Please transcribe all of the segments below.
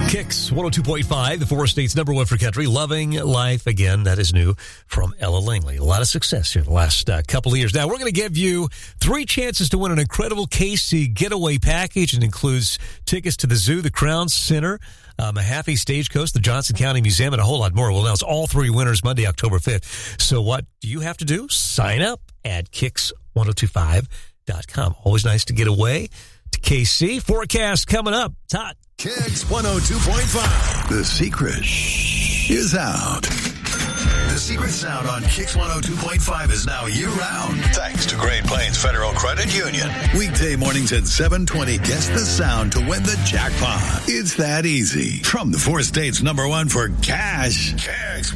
Kicks 102.5, the Four States number one for country. Loving Life Again. That is new from Ella Langley. A lot of success here the last couple of years. Now, we're going to give you 3 chances to win an incredible KC getaway package. It includes tickets to the zoo, the Crown Center, Mahaffey Stagecoach, the Johnson County Museum, and a whole lot more. We'll announce all 3 winners Monday, October 5th. So what do you have to do? Sign up at Kicks1025.com. Always nice to get away to KC. Forecast coming up. Todd. Kicks 102.5. The secret is out. The secret sound on Kicks 102.5 is now year-round, thanks to Great Plains Federal Credit Union. Weekday mornings at 7:20, guess the sound to win the jackpot. It's that easy. From the Four States number one for cash, Kicks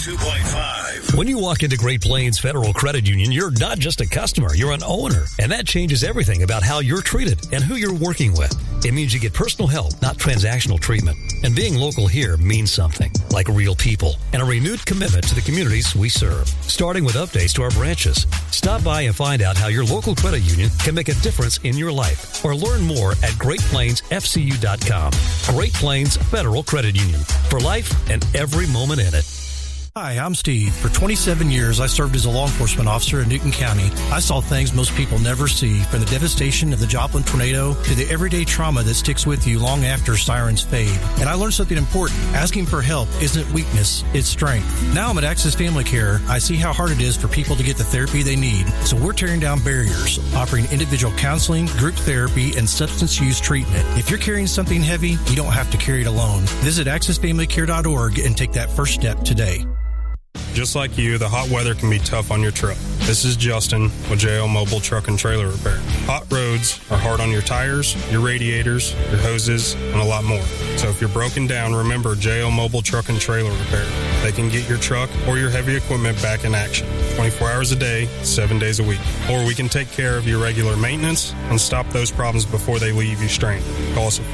102.5. When you walk into Great Plains Federal Credit Union, you're not just a customer, you're an owner. And that changes everything about how you're treated and who you're working with. It means you get personal help, not transactional treatment. And being local here means something, like real people and a renewed commitment to the communities we serve. Starting with updates to our branches. Stop by and find out how your local credit union can make a difference in your life. Or learn more at GreatPlainsFCU.com. Great Plains Federal Credit Union. For life and every moment in it. Hi, I'm Steve. For 27 years, I served as a law enforcement officer in Newton County. I saw things most people never see, from the devastation of the Joplin tornado to the everyday trauma that sticks with you long after sirens fade. And I learned something important. Asking for help isn't weakness, it's strength. Now I'm at Access Family Care. I see how hard it is for people to get the therapy they need. So we're tearing down barriers, offering individual counseling, group therapy, and substance use treatment. If you're carrying something heavy, you don't have to carry it alone. Visit accessfamilycare.org and take that first step today. Just like you, the hot weather can be tough on your truck. This is Justin with JL Mobile Truck and Trailer Repair. Hot roads are hard on your tires, your radiators, your hoses, and a lot more. So if you're broken down, remember JL Mobile Truck and Trailer Repair. They can get your truck or your heavy equipment back in action 24 hours a day, 7 days a week. Or we can take care of your regular maintenance and stop those problems before they leave you stranded. Call us at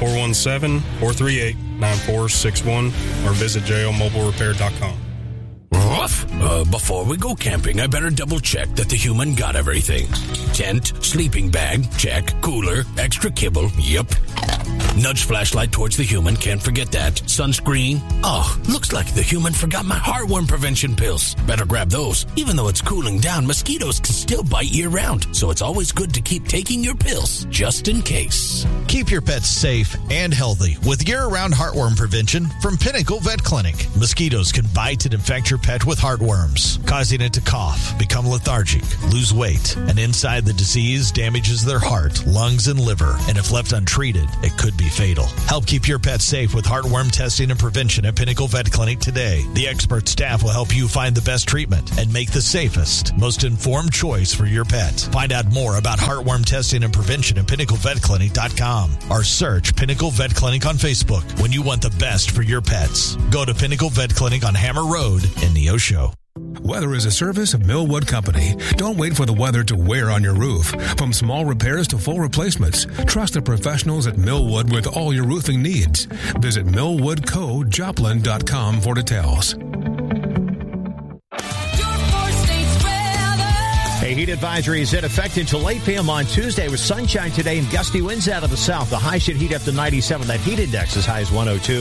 417-438-9461 or visit jlmobilerepair.com. Before we go camping, I better double check that the human got everything. Tent, sleeping bag, check. Cooler, extra kibble, yep. Nudge flashlight towards the human, can't forget that. Sunscreen. Oh, looks like the human forgot my heartworm prevention pills. Better grab those. Even though it's cooling down, mosquitoes can still bite year-round, so it's always good to keep taking your pills, just in case. Keep your pets safe and healthy with year-round heartworm prevention from Pinnacle Vet Clinic. Mosquitoes can bite and infect your pet with heartworms, causing it to cough, become lethargic, lose weight, and inside the disease damages their heart, lungs, and liver, and if left untreated, it could be fatal. Help keep your pet safe with heartworm testing and prevention at Pinnacle Vet Clinic today. The expert staff will help you find the best treatment and make the safest, most informed choice for your pet. Find out more about heartworm testing and prevention at PinnacleVetClinic.com or search Pinnacle Vet Clinic on Facebook when you want the best for your pets. Go to Pinnacle Vet Clinic on Hammer Road in Neosho. Weather is a service of Millwood Company. Don't wait for the weather to wear on your roof. From small repairs to full replacements, trust the professionals at Millwood with all your roofing needs. Visit millwoodcojoplin.com for details. A heat advisory is in effect until 8 p.m. on Tuesday with sunshine today and gusty winds out of the south. The high should heat up to 97. That heat index is high as 102.